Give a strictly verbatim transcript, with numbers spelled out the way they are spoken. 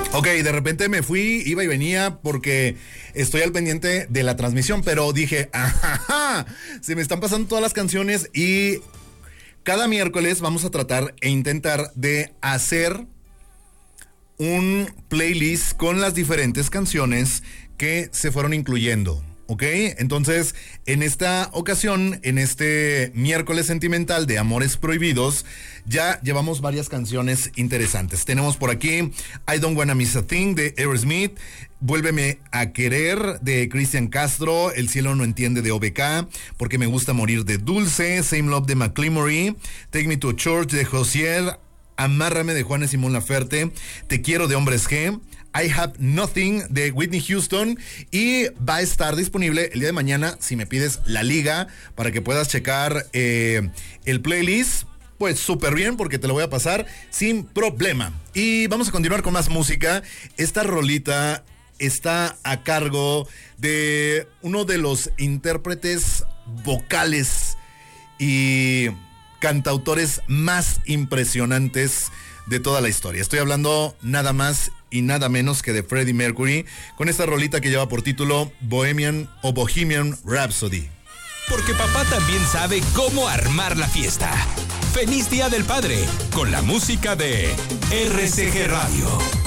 Ok, de repente me fui, iba y venía porque estoy al pendiente de la transmisión, pero dije, ajá, se me están pasando todas las canciones y cada miércoles vamos a tratar e intentar de hacer un playlist con las diferentes canciones que se fueron incluyendo. ¿Ok? Entonces, en esta ocasión, en este miércoles sentimental de Amores Prohibidos, ya llevamos varias canciones interesantes. Tenemos por aquí I Don't Wanna Miss a Thing de Aerosmith, Vuélveme a Querer de Cristian Castro, El Cielo No Entiende de O B K, Porque Me Gusta Morir de Dulce, Same Love de McClemory, Take Me to Church de Josier, Amárrame de Juan y Simón Laferte, Te Quiero de Hombres G, I Have Nothing de Whitney Houston, y va a estar disponible el día de mañana si me pides la liga para que puedas checar eh, el playlist. Pues súper bien, porque te lo voy a pasar sin problema. Y vamos a continuar con más música. Esta rolita está a cargo de uno de los intérpretes vocales y cantautores más impresionantes de toda la historia. Estoy hablando nada más y nada menos que de Freddie Mercury, con esta rolita que lleva por título Bohemian o Bohemian Rhapsody. Porque papá también sabe cómo armar la fiesta. ¡Feliz Día del Padre! Con la música de R C G Radio.